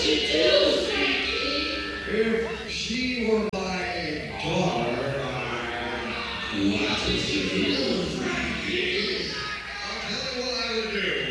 If she were my daughter, what would you do, Frankie? I'll tell you what I would do.